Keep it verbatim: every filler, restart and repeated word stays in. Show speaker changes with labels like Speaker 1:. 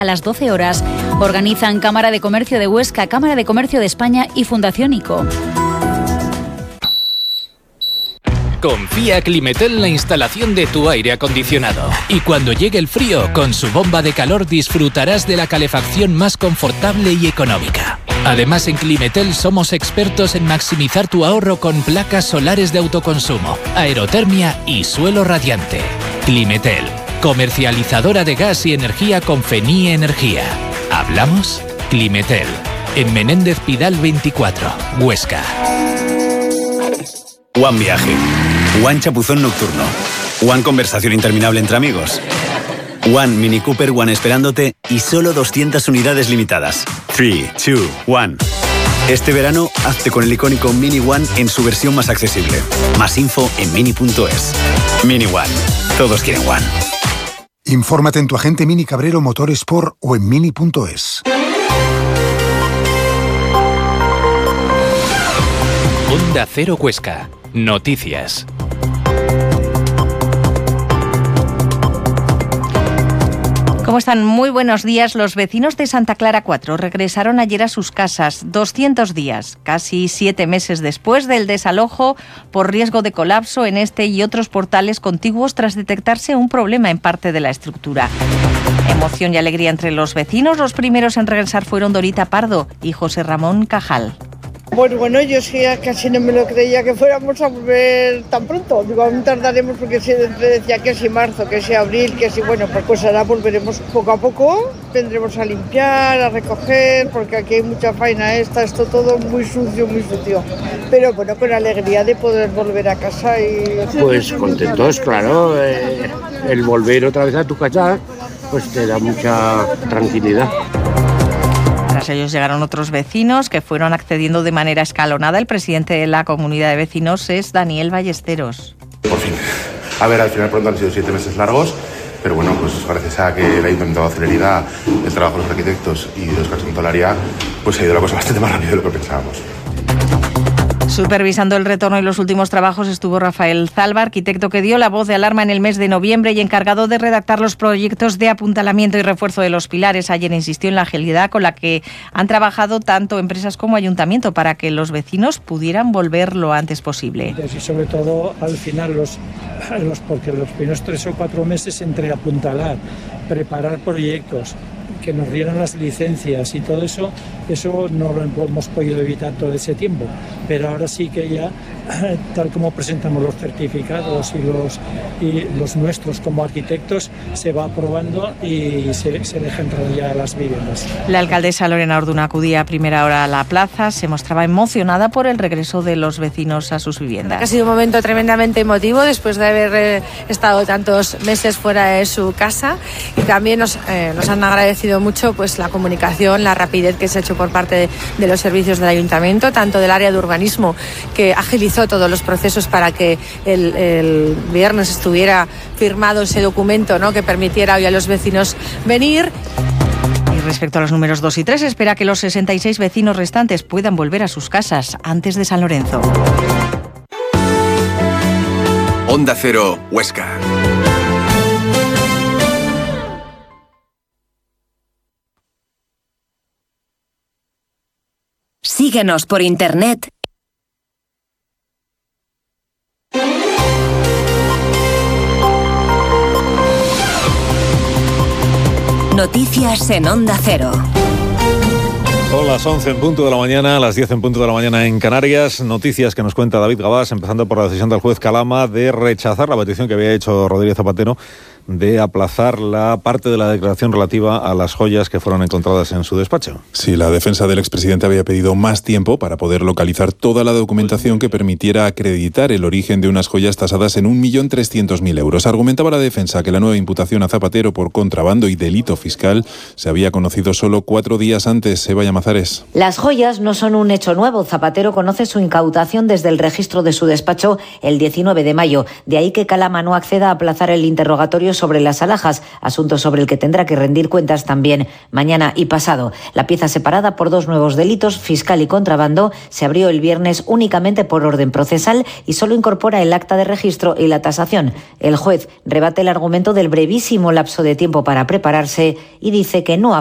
Speaker 1: A las doce horas organizan Cámara de Comercio de Huesca, Cámara de Comercio de España y Fundación ICO.
Speaker 2: Confía a Climetel en la instalación de tu aire acondicionado. Y cuando llegue el frío, con su bomba de calor disfrutarás de la calefacción más confortable y económica. Además, en Climetel somos expertos en maximizar tu ahorro con placas solares de autoconsumo, aerotermia y suelo radiante. Climetel, comercializadora de gas y energía con Fenie Energía. ¿Hablamos? Climetel, en Menéndez Pidal veinticuatro, Huesca.
Speaker 3: One Viaje, One Chapuzón Nocturno, One Conversación Interminable entre amigos, One Mini Cooper One esperándote y solo doscientas unidades limitadas. tres, dos, uno. Este verano, hazte con el icónico Mini One en su versión más accesible. Más info en mini punto es. Mini One. Todos quieren One.
Speaker 4: Infórmate en tu agente Mini Cabrero Motorsport o en mini punto es.
Speaker 2: Onda Cero Huesca. Noticias.
Speaker 5: ¿Cómo están? Muy buenos días. Los vecinos de Santa Clara cuatro regresaron ayer a sus casas, doscientos días, casi siete meses después del desalojo por riesgo de colapso en este y otros portales contiguos tras detectarse un problema en parte de la estructura. Emoción y alegría entre los vecinos. Los primeros en regresar fueron Dorita Pardo y José Ramón Cajal.
Speaker 6: Pues bueno, yo sí casi no me lo creía que fuéramos a volver tan pronto. Digo, aún tardaremos porque siempre decía que si marzo, que si abril, que si bueno, pues, pues ahora volveremos poco a poco. Vendremos a limpiar, a recoger, porque aquí hay mucha faena, está esto todo muy sucio, muy sucio. Pero bueno, con alegría de poder volver a casa y...
Speaker 7: Pues contentos, claro. Eh, el volver otra vez a tu casa, pues te da mucha tranquilidad.
Speaker 5: Tras ellos llegaron otros vecinos que fueron accediendo de manera escalonada. El presidente de la comunidad de vecinos es Daniel Ballesteros.
Speaker 8: Por fin. A ver, al final pronto han sido siete meses largos, pero bueno, pues gracias a que el ayuntamiento ha dado celeridad, el trabajo de los arquitectos y de Óscar Santolaria, pues ha ido la cosa bastante más rápido de lo que pensábamos.
Speaker 5: Supervisando el retorno y los últimos trabajos estuvo Rafael Zalba, arquitecto que dio la voz de alarma en el mes de noviembre y encargado de redactar los proyectos de apuntalamiento y refuerzo de los pilares. Ayer insistió en la agilidad con la que han trabajado tanto empresas como ayuntamiento para que los vecinos pudieran volver lo antes posible.
Speaker 9: Y sobre todo al final, los, los, porque los primeros tres o cuatro meses entre apuntalar, preparar proyectos, que nos dieran las licencias y todo eso, eso no lo hemos podido evitar todo ese tiempo. Pero ahora sí que ya, tal como presentamos los certificados y los, y los nuestros como arquitectos, se va aprobando y se, se deja entrar ya a las viviendas.
Speaker 5: La alcaldesa Lorena Orduna acudía a primera hora a la plaza, se mostraba emocionada por el regreso de los vecinos a sus viviendas.
Speaker 10: Ha sido un momento tremendamente emotivo después de haber eh, estado tantos meses fuera de su casa, y también nos, eh, nos han agradecido mucho pues la comunicación, la rapidez que se ha hecho por parte de, de los servicios del ayuntamiento, tanto del área de urbanismo, que agilizó todos los procesos para que el, el viernes estuviera firmado ese documento, ¿no?, que permitiera hoy a los vecinos venir.
Speaker 5: Y respecto a los números dos y tres, espera que los sesenta y seis vecinos restantes puedan volver a sus casas antes de San Lorenzo.
Speaker 11: Onda Cero, Huesca.
Speaker 12: Síguenos por internet. Noticias en Onda Cero.
Speaker 13: Son las once en punto de la mañana, las diez en punto de la mañana en Canarias. Noticias que nos cuenta David Gabás, empezando por la decisión del juez Calama de rechazar la petición que había hecho Rodríguez Zapatero de aplazar la parte de la declaración relativa a las joyas que fueron encontradas en su despacho.
Speaker 14: Sí, la defensa del expresidente había pedido más tiempo para poder localizar toda la documentación que permitiera acreditar el origen de unas joyas tasadas en un millón trescientos mil euros. Argumentaba la defensa que la nueva imputación a Zapatero por contrabando y delito fiscal se había conocido solo cuatro días antes. Eva Llamazares.
Speaker 15: Las joyas no son un hecho nuevo. Zapatero conoce su incautación desde el registro de su despacho el diecinueve de mayo. De ahí que Calama no acceda a aplazar el interrogatorio sobre las alhajas, asunto sobre el que tendrá que rendir cuentas también mañana y pasado. La pieza separada por dos nuevos delitos, fiscal y contrabando, se abrió el viernes únicamente por orden procesal y solo incorpora el acta de registro y la tasación. El juez rebate el argumento del brevísimo lapso de tiempo para prepararse y dice que no ha